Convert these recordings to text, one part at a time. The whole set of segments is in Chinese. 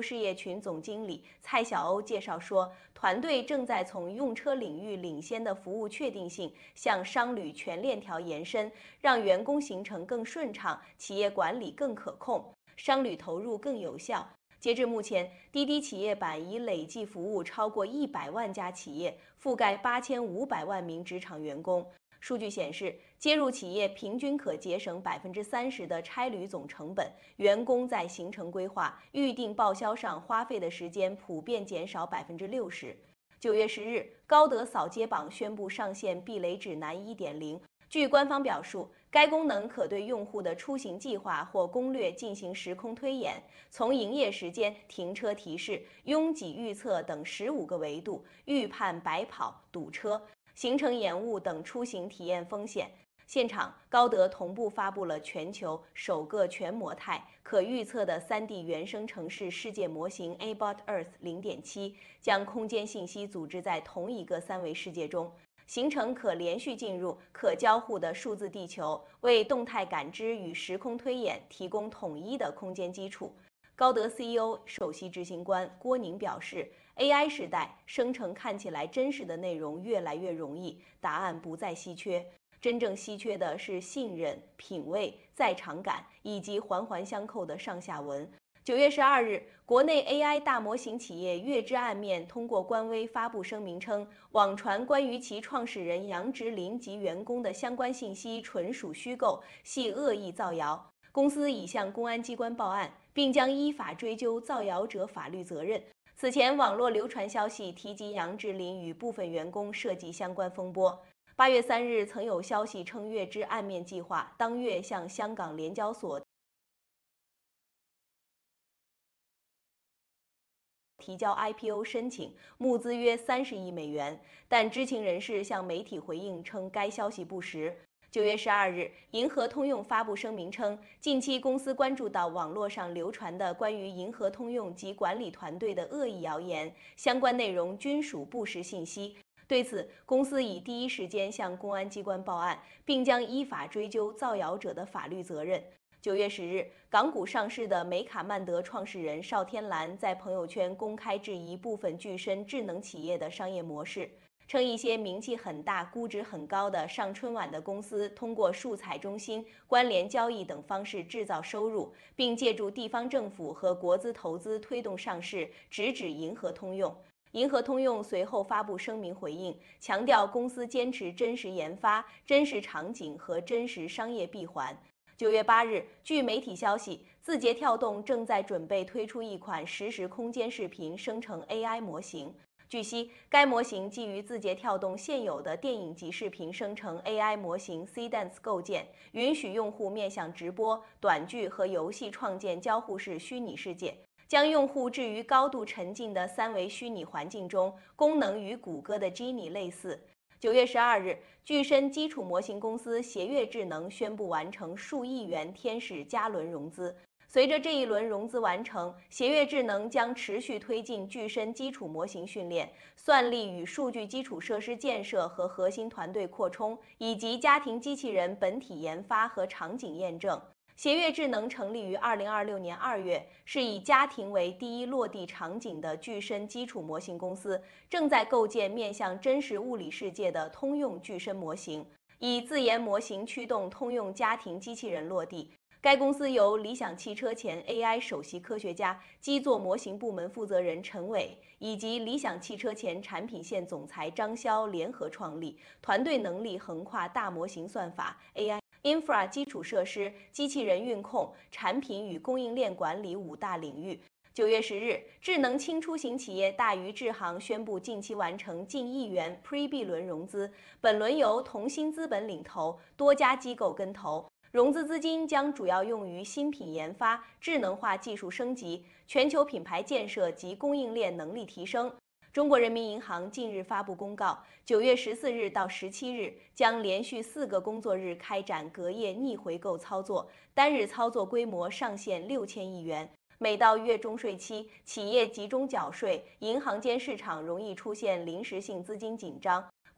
务事业群总经理蔡小欧介绍说，团队正在从用车领域领先的服务确定性向商旅全链条延伸，让员工行程更顺畅，企业管理更可控，商旅投入更有效。截至目前，滴滴企业版已累计服务超过100万家企业，覆盖8500万名职场员工。数据显示，接入企业平均可节省30%的差旅总成本，员工在行程规划、预订报销上花费的时间普遍减少60%。9月10日，高德扫街榜宣布上线避雷指南1.0。据官方表述，该功能可对用户的出行计划或攻略进行时空推演，从营业时间、停车提示、拥挤预测等15个维度预判白跑、堵车、行程延误等出行体验风险。现场，高德同步发布了全球首个全模态、可预测的3D 原生城市世界模型 About Earth 0.7，将空间信息组织在同一个3维世界中。形成可连续进入、可交互的数字地球，为动态感知与时空推演提供统一的空间基础。高德 CEO 首席执行官郭宁表示 ，AI 时代，生成看起来真实的内容越来越容易，答案不再稀缺。真正稀缺的是信任、品味、在场感以及环环相扣的上下文。9月12日，国内 AI 大模型企业月之暗面通过官微发布声明称，网传关于其创始人杨植林及员工的相关信息纯属虚构，系恶意造谣。公司已向公安机关报案，并将依法追究造谣者法律责任。此前，网络流传消息提及杨植林与部分员工涉及相关风波。8月3日，曾有消息称月之暗面计划当月向香港联交所提交 IPO 申请，募资约30亿美元，但知情人士向媒体回应称该消息不实。9月12日，银河通用发布声明称，近期公司关注到网络上流传的关于银河通用及管理团队的恶意谣言，相关内容均属不实信息。对此，公司已第一时间向公安机关报案，并将依法追究造谣者的法律责任。9月10日，港股上市的美卡曼德创始人邵天蓝在朋友圈公开质疑部分具身智能企业的商业模式，称一些名气很大、估值很高的上春晚的公司通过数彩中心、关联交易等方式制造收入，并借助地方政府和国资投资推动上市，直指银河通用。银河通用随后发布声明回应，强调公司坚持真实研发、真实场景和真实商业闭环。9月8日，据媒体消息，字节跳动正在准备推出一款实时空间视频生成 AI 模型。据悉，该模型基于字节跳动现有的电影及视频生成 AI 模型 Cdance 构建，允许用户面向直播、短剧和游戏创建交互式虚拟世界，将用户置于高度沉浸的3维虚拟环境中，功能与谷歌的 Genie 类似。9月12日，具身基础模型公司协悦智能宣布完成数亿元天使加轮融资。随着这一轮融资完成，协悦智能将持续推进具身基础模型训练、算力与数据基础设施建设和核心团队扩充，以及家庭机器人本体研发和场景验证。协悦智能成立于2026年2月，是以家庭为第一落地场景的具身基础模型公司，正在构建面向真实物理世界的通用具身模型，以自研模型驱动通用家庭机器人落地。该公司由理想汽车前 AI 首席科学家、基座模型部门负责人陈伟以及理想汽车前产品线总裁张潇联合创立，团队能力横跨大模型算法、AI、Infra 基础设施、机器人运控、产品与供应链管理5大领域。9月10日，智能轻出行企业大渝智行宣布近期完成近1亿元 Pre-B 轮融资，本轮由同心资本领投，多家机构跟投。融资资金将主要用于新品研发、智能化技术升级、全球品牌建设及供应链能力提升。中国人民银行近日发布公告，9月14日到17日将连续4个工作日开展隔夜逆回购操作，单日操作规模上限6000亿元。每到月中税期，企业集中缴税，银行间市场容易出现临时性资金紧张。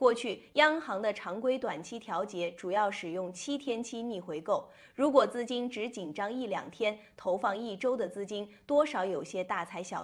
过去央行的常规短期调节主要使用7天期逆回购，如果资金只紧张1-2天，投放1周的资金多少有些大材小